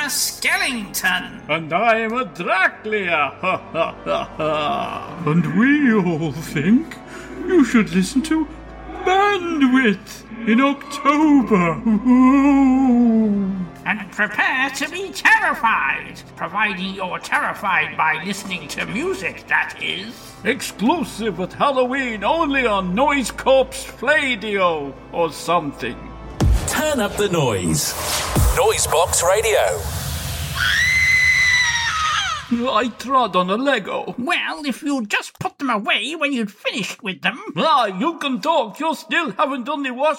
a Skellington. And I'm a Draclia. Ha ha ha ha. And we all think you should listen to Bandwidth in October. And prepare to be terrified, providing you're terrified by listening to music, that is. Exclusive at Halloween only on Noise Corpse Fladio or something. Turn up the noise. Noisebox Radio. I trod on a Lego. Well, if you'd just put them away when you'd finished with them. You can talk. You still haven't done the wash